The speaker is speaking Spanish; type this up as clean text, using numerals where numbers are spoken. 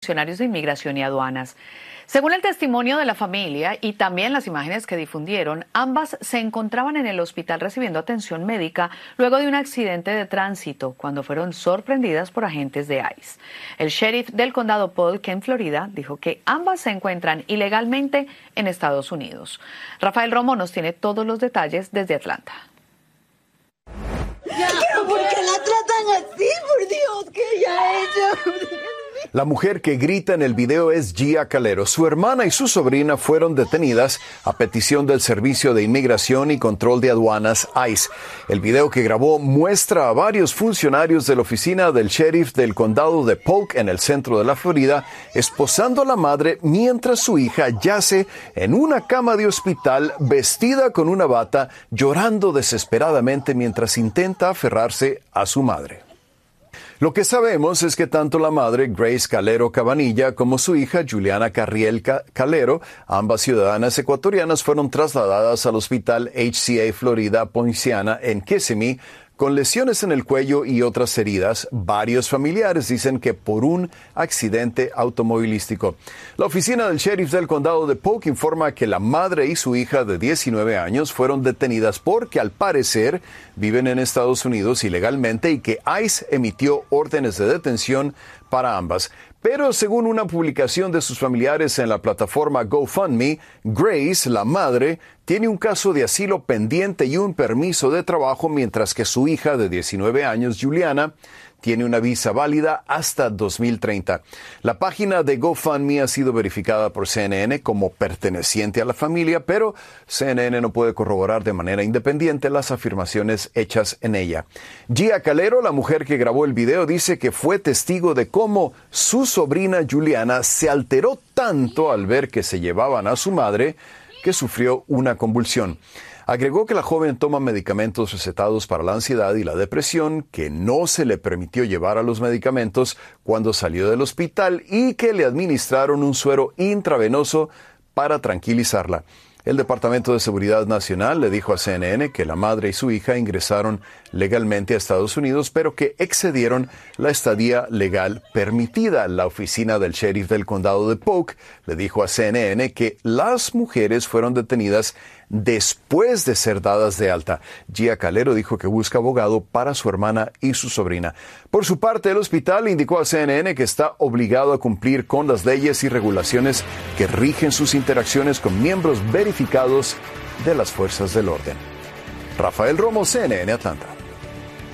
Funcionarios de Inmigración y Aduanas. Según el testimonio de la familia y también las imágenes que difundieron, ambas se encontraban en el hospital recibiendo atención médica luego de un accidente de tránsito cuando fueron sorprendidas por agentes de ICE. El sheriff del condado Polk, en Florida, dijo que ambas se encuentran ilegalmente en Estados Unidos. Rafael Romo nos tiene todos los detalles desde Atlanta. ¿Pero por qué la tratan así? Por Dios, ¿qué ella ha hecho? La mujer que grita en el video es Gia Calero. Su hermana y su sobrina fueron detenidas a petición del Servicio de Inmigración y Control de Aduanas, ICE. El video que grabó muestra a varios funcionarios de la oficina del sheriff del condado de Polk en el centro de la Florida esposando a la madre mientras su hija yace en una cama de hospital vestida con una bata, llorando desesperadamente mientras intenta aferrarse a su madre. Lo que sabemos es que tanto la madre, Grace Calero Cabanilla, como su hija, Juliana Carriel Calero, ambas ciudadanas ecuatorianas, fueron trasladadas al hospital HCA Florida Poinciana en Kissimmee con lesiones en el cuello y otras heridas. Varios familiares dicen que por un accidente automovilístico. La oficina del sheriff del condado de Polk informa que la madre y su hija de 19 años fueron detenidas porque al parecer viven en Estados Unidos ilegalmente y que ICE emitió órdenes de detención para ambas. Pero según una publicación de sus familiares en la plataforma GoFundMe, Grace, la madre, tiene un caso de asilo pendiente y un permiso de trabajo, mientras que su hija de 19 años, Juliana, tiene una visa válida hasta 2030. La página de GoFundMe ha sido verificada por CNN como perteneciente a la familia, pero CNN no puede corroborar de manera independiente las afirmaciones hechas en ella. Gia Calero, la mujer que grabó el video, dice que fue testigo de cómo su sobrina Juliana se alteró tanto al ver que se llevaban a su madre que sufrió una convulsión. Agregó que la joven toma medicamentos recetados para la ansiedad y la depresión, que no se le permitió llevar a los medicamentos cuando salió del hospital y que le administraron un suero intravenoso para tranquilizarla. El Departamento de Seguridad Nacional le dijo a CNN que la madre y su hija ingresaron legalmente a Estados Unidos, pero que excedieron la estadía legal permitida. La oficina del sheriff del condado de Polk le dijo a CNN que las mujeres fueron detenidas después de ser dadas de alta. Gia Calero dijo que busca abogado para su hermana y su sobrina. Por su parte, el hospital indicó a CNN que está obligado a cumplir con las leyes y regulaciones que rigen sus interacciones con miembros verificados de las fuerzas del orden. Rafael Romo, CNN, Atlanta.